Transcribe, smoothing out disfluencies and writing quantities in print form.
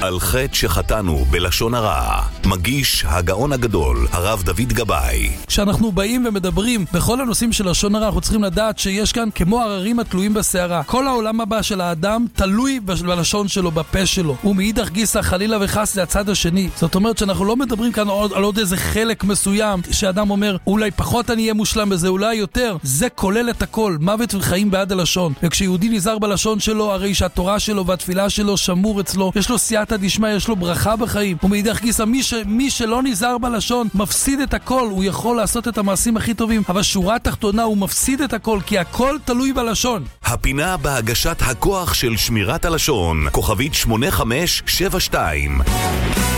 על חטא שחטאנו בלשון הרע. מגיש הגאון הגדול, הרב דוד גבאי. כשאנחנו באים ומדברים בכל הנושאים של לשון הרע, אנחנו צריכים לדעת שיש כאן כמו הררים התלויים בשערה. כל העולם הבא של האדם תלוי בלשון שלו, בפה שלו. ומאידך גיסא חלילה וחס זה הצד השני. זאת אומרת שאנחנו לא מדברים כאן על עוד איזה חלק מסוים שאדם אומר אולי פחות אני אהיה מושלם בזה, אולי יותר. זה כולל את הכל, מוות וחיים בעד הלשון. וכשיהודי נזהר בלשון שלו, הרי שהתורה שלו והתפילה שלו שמור אצלו, יש לו סייעתא דשמיא, יש לו ברכה בחיים. ומאידך גיסא מי שלא נזהר בלשון מפסיד את הכל. הוא יכול לעשות את המעשים הכי טובים, אבל שורה תחתונה הוא מפסיד את הכל, כי הכל תלוי בלשון. הפינה בהגשת הכוח של שמירת הלשון, כוכבית 8572.